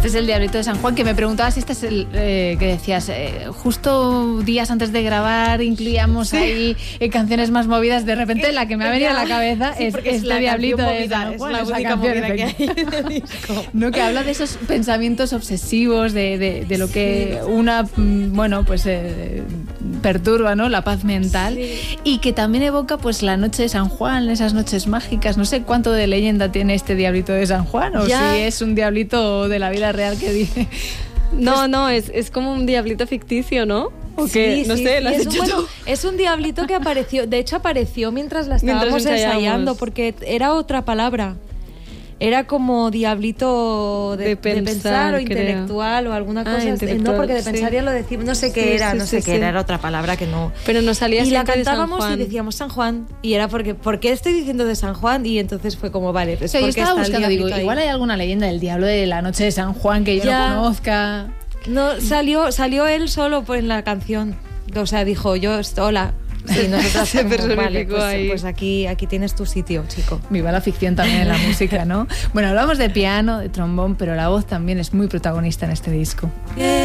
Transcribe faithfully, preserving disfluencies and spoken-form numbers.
Este es el Diablito de San Juan, que me preguntabas si este es el eh, que decías, eh, justo días antes de grabar incluíamos sí. ahí eh, canciones más movidas. De repente la que me ha venido a la cabeza sí, es este es Diablito de San Juan. Es la única movida que hay en el disco. No, que habla de esos pensamientos obsesivos, de, de, de lo que sí. una, bueno, pues eh, perturba, ¿no? La paz mental. Sí. Y que también evoca pues la noche de San Juan, esas noches mágicas. No sé cuánto de leyenda tiene este Diablito de San Juan, o ya. si es un diablito de la vida real que dice. No, pues, no, es, es como un diablito ficticio, ¿no? ¿O qué? Sí, no sí, sé, sí, ¿lo has es, hecho un, bueno, tú? es un diablito que apareció, de hecho apareció mientras la estábamos mientras ensayando, porque era otra palabra. Era como diablito de, de, pensar, de pensar o creo. intelectual o alguna cosa. Ah, no, porque de pensar sí. ya lo decimos. No sé qué sí, era, sí, no sé sí, qué sí. era, era otra palabra que no. Pero nos salía y la cantábamos y decíamos San Juan. Y era porque, ¿por qué estoy diciendo de San Juan? Y entonces fue como, vale, pues o sea, porque yo estaba está buscando, digo, ahí. igual hay alguna leyenda del diablo de la noche de San Juan que yo ya. no conozca. No, salió, salió él solo pues, en la canción. O sea, dijo, yo, hola. Sí, nosotros se personificó vale, pues, ahí. Pues aquí, aquí tienes tu sitio, chico. Viva la ficción también en la música, ¿no? Bueno, hablamos de piano, de trombón, pero la voz también es muy protagonista en este disco.